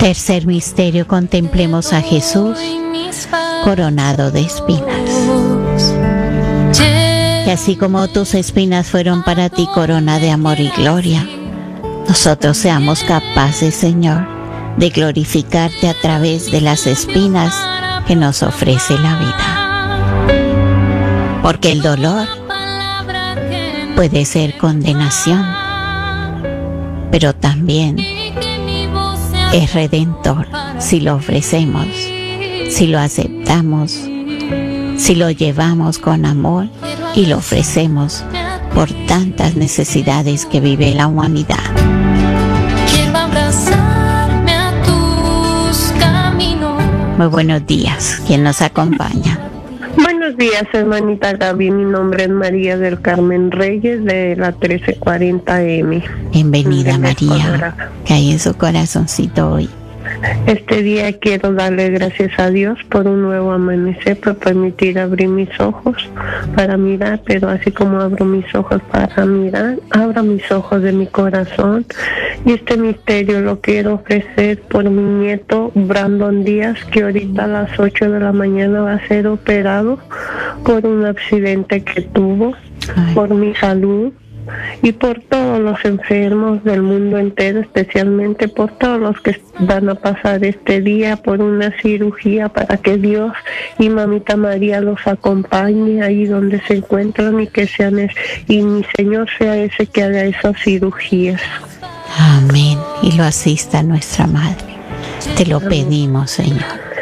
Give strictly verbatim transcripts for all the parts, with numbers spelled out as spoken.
Tercer misterio, contemplemos a Jesús coronado de espinas. Que así como tus espinas fueron para ti corona de amor y gloria, nosotros seamos capaces, Señor, de glorificarte a través de las espinas que nos ofrece la vida. Porque el dolor puede ser condenación, pero también es redentor si lo ofrecemos, si lo aceptamos, si lo llevamos con amor y lo ofrecemos por tantas necesidades que vive la humanidad. Quiero abrazarme a tus caminos. Muy buenos días, ¿quién nos acompaña? Buenos días, hermanita Gaby. Mi nombre es María del Carmen Reyes, de la trece cuarenta eme. Bienvenida, María. ¿Qué hay en su corazoncito hoy? Este día quiero darle gracias a Dios por un nuevo amanecer, por permitir abrir mis ojos para mirar, pero así como abro mis ojos para mirar, abro mis ojos de mi corazón. Y este misterio lo quiero ofrecer por mi nieto Brandon Díaz, que ahorita a las ocho de la mañana va a ser operado por un accidente que tuvo. Ay. Por mi salud y por todos los enfermos del mundo entero, especialmente por todos los que van a pasar este día por una cirugía, para que Dios y Mamita María los acompañe ahí donde se encuentran y que sean es, y mi Señor sea ese que haga esas cirugías. Amén. Y lo asista nuestra Madre. Te lo pedimos, Señor.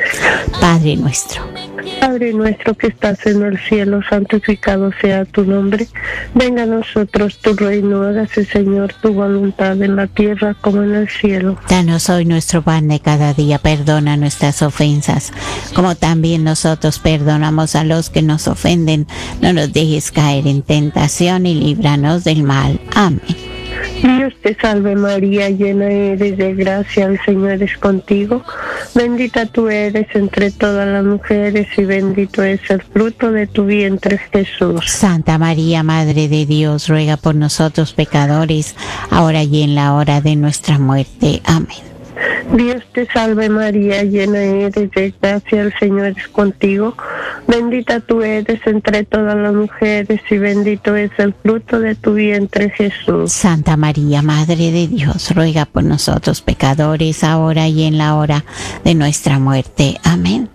Padre nuestro. Padre nuestro que estás en el cielo, santificado sea tu nombre. Venga a nosotros tu reino, hágase, Señor, tu voluntad en la tierra como en el cielo. Danos hoy nuestro pan de cada día, perdona nuestras ofensas, como también nosotros perdonamos a los que nos ofenden. No nos dejes caer en tentación y líbranos del mal. Amén. Dios te salve María, llena eres de gracia, el Señor es contigo. Bendita tú eres entre todas las mujeres y bendito es el fruto de tu vientre, Jesús. Santa María, Madre de Dios, ruega por nosotros pecadores, ahora y en la hora de nuestra muerte. Amén. Dios te salve María, llena eres de gracia, el Señor es contigo. Bendita tú eres entre todas las mujeres y bendito es el fruto de tu vientre, Jesús. Santa María, Madre de Dios, ruega por nosotros pecadores, ahora y en la hora de nuestra muerte. Amén.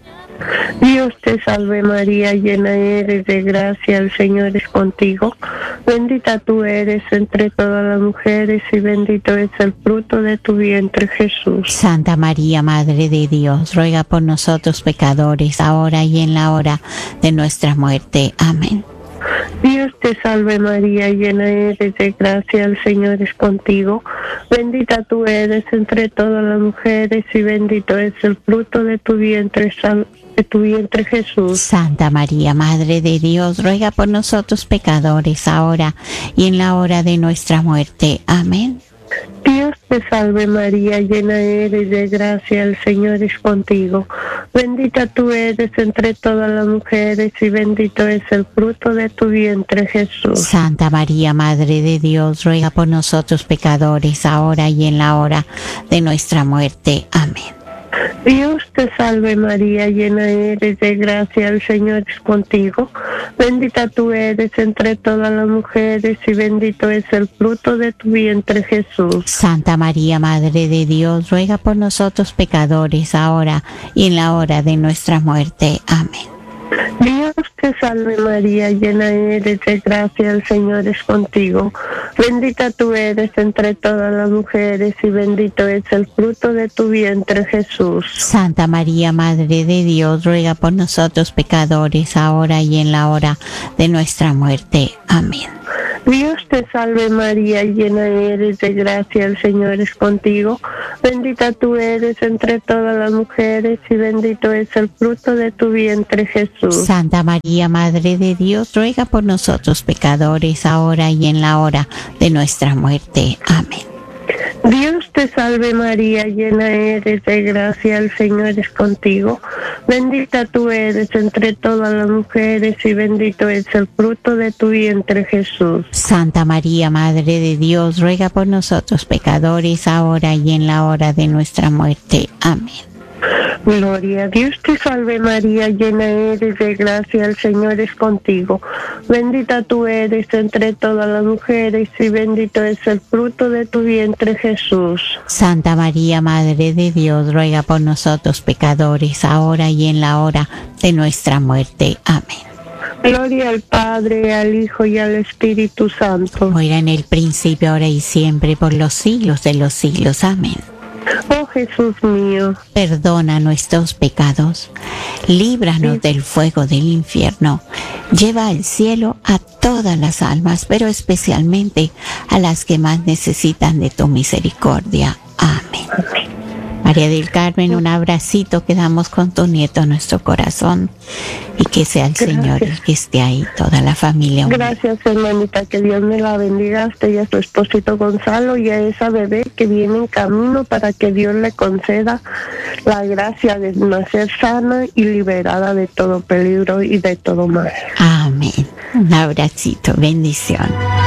Dios te salve María, llena eres de gracia, el Señor es contigo. Bendita tú eres entre todas las mujeres y bendito es el fruto de tu vientre, Jesús. Santa María, Madre de Dios, ruega por nosotros pecadores, ahora y en la hora de nuestra muerte. Amén. Dios te salve María, llena eres de gracia, el Señor es contigo. Bendita tú eres entre todas las mujeres y bendito es el fruto de tu vientre, de tu vientre Jesús. Santa María, Madre de Dios, ruega por nosotros pecadores, ahora y en la hora de nuestra muerte. Amén. Dios te salve María, llena eres de gracia, el Señor es contigo. Bendita tú eres entre todas las mujeres y bendito es el fruto de tu vientre, Jesús. Santa María, Madre de Dios, ruega por nosotros pecadores, ahora y en la hora de nuestra muerte. Amén. Dios te salve María, llena eres de gracia, el Señor es contigo. Bendita tú eres entre todas las mujeres y bendito es el fruto de tu vientre, Jesús. Santa María, Madre de Dios, ruega por nosotros pecadores, ahora y en la hora de nuestra muerte. Amén. Dios te salve María, llena eres de gracia, el Señor es contigo. Bendita tú eres entre todas las mujeres y bendito es el fruto de tu vientre, Jesús. Santa María, Madre de Dios, ruega por nosotros pecadores, ahora y en la hora de nuestra muerte. Amén. Dios te salve María, llena eres de gracia, el Señor es contigo. Bendita tú eres entre todas las mujeres y bendito es el fruto de tu vientre, Jesús. Santa María, Madre de Dios, ruega por nosotros pecadores, ahora y en la hora de nuestra muerte. Amén. Dios te salve María, llena eres de gracia, el Señor es contigo. Bendita tú eres entre todas las mujeres y bendito es el fruto de tu vientre Jesús. Santa María, Madre de Dios, ruega por nosotros pecadores, ahora y en la hora de nuestra muerte. Amén. Gloria a Dios, te salve María, llena eres de gracia, el Señor es contigo. Bendita tú eres entre todas las mujeres y bendito es el fruto de tu vientre Jesús. Santa María, Madre de Dios, ruega por nosotros pecadores, ahora y en la hora de nuestra muerte. Amén. Gloria al Padre, al Hijo y al Espíritu Santo. Como era en el principio, ahora y siempre, por los siglos de los siglos. Amén. Oh Jesús mío, perdona nuestros pecados, líbranos sí. del fuego del infierno, lleva al cielo a todas las almas, pero especialmente a las que más necesitan de tu misericordia. Amén. Amén. María del Carmen, un abracito que damos con tu nieto en nuestro corazón y que sea el Gracias. Señor el que esté ahí, toda la familia. Gracias, hermanita, que Dios me la bendiga a usted y a su esposito Gonzalo y a esa bebé que viene en camino para que Dios le conceda la gracia de nacer sana y liberada de todo peligro y de todo mal. Amén. Un abracito, bendición.